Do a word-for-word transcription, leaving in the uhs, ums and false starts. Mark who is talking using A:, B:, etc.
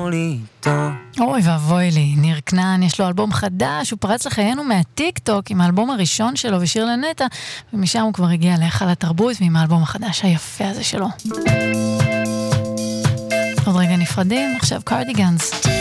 A: לי איתו.
B: אוי ואבוי לי, ניר כנען, יש לו אלבום חדש, הוא פרץ לחיינו מהטיק טוק עם האלבום הראשון שלו ושיר לנטה, ומשם הוא כבר הגיע להיכל התרבות ועם האלבום החדש היפה הזה שלו. עוד רגע נפרדים, עכשיו קרדיגנס.